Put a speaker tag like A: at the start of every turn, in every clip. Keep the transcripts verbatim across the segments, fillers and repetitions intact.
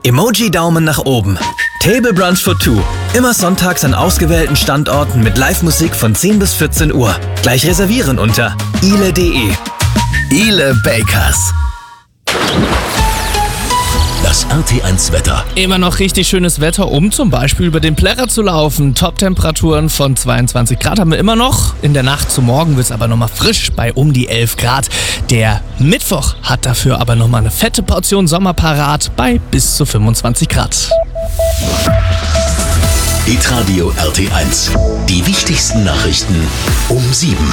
A: Emoji-Daumen nach oben. Table Brunch for Two. Immer sonntags an ausgewählten Standorten mit Live-Musik von zehn bis vierzehn Uhr. Gleich reservieren unter ile punkt de. Ile Bakers.
B: Das R T eins Wetter.
C: Immer noch richtig schönes Wetter, um zum Beispiel über den Plärrer zu laufen. Top-Temperaturen von zweiundzwanzig Grad haben wir immer noch. In der Nacht zu morgen wird es aber nochmal frisch bei um die elf Grad. Der Mittwoch hat dafür aber nochmal eine fette Portion Sommer parat bei bis zu fünfundzwanzig Grad.
B: Hitradio R T eins. Die wichtigsten Nachrichten um sieben.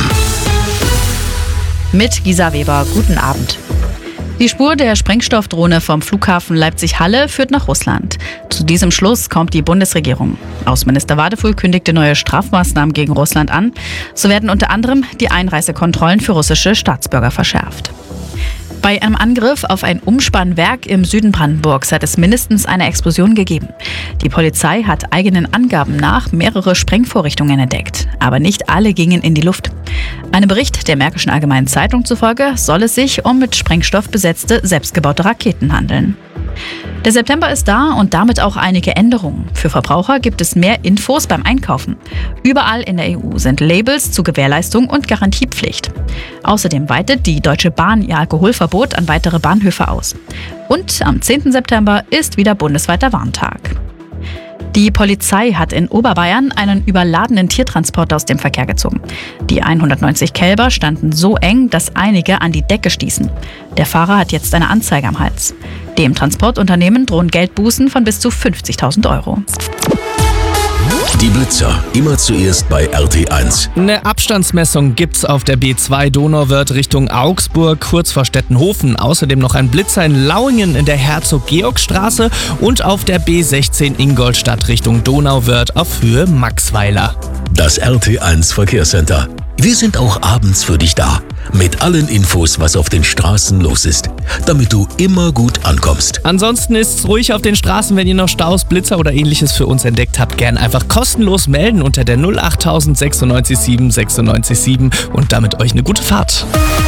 D: Mit Gisa Weber, guten Abend. Die Spur der Sprengstoffdrohne vom Flughafen Leipzig-Halle führt nach Russland. Zu diesem Schluss kommt die Bundesregierung. Außenminister Wadefuhl kündigte neue Strafmaßnahmen gegen Russland an. So werden unter anderem die Einreisekontrollen für russische Staatsbürger verschärft. Bei einem Angriff auf ein Umspannwerk im Süden Brandenburgs hat es mindestens eine Explosion gegeben. Die Polizei hat eigenen Angaben nach mehrere Sprengvorrichtungen entdeckt. Aber nicht alle gingen in die Luft. Einem Bericht der Märkischen Allgemeinen Zeitung zufolge soll es sich um mit Sprengstoff besetzte, selbstgebaute Raketen handeln. Der September ist da und damit auch einige Änderungen. Für Verbraucher gibt es mehr Infos beim Einkaufen. Überall in der E U sind Labels zu Gewährleistung und Garantiepflicht. Außerdem weitet die Deutsche Bahn ihr Alkoholverbot an weitere Bahnhöfe aus. Und am zehnten September ist wieder bundesweiter Warntag. Die Polizei hat in Oberbayern einen überladenen Tiertransport aus dem Verkehr gezogen. Die hundertneunzig Kälber standen so eng, dass einige an die Decke stießen. Der Fahrer hat jetzt eine Anzeige am Hals. Dem Transportunternehmen drohen Geldbußen von bis zu fünfzigtausend Euro.
B: Die Blitzer, immer zuerst bei R T eins.
C: Eine Abstandsmessung gibt's auf der B zwei Donauwörth Richtung Augsburg, kurz vor Stettenhofen. Außerdem noch ein Blitzer in Lauingen in der Herzog-Georg-Straße und auf der B sechzehn Ingolstadt Richtung Donauwörth auf Höhe Maxweiler.
B: Das R T eins Verkehrscenter. Wir sind auch abends für dich da. Mit allen Infos, was auf den Straßen los ist, damit du immer gut ankommst.
C: Ansonsten ist's ruhig auf den Straßen, wenn ihr noch Staus, Blitzer oder ähnliches für uns entdeckt habt. Gern einfach kostenlos melden unter der null acht null null sechs neun sieben sechs neun sieben und damit euch eine gute Fahrt.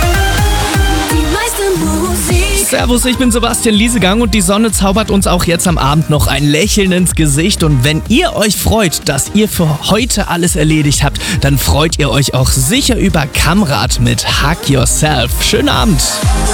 C: Servus, ich bin Sebastian Liesegang und die Sonne zaubert uns auch jetzt am Abend noch ein Lächeln ins Gesicht. Und wenn ihr euch freut, dass ihr für heute alles erledigt habt, dann freut ihr euch auch sicher über Kamrad mit Hug Yourself. Schönen Abend!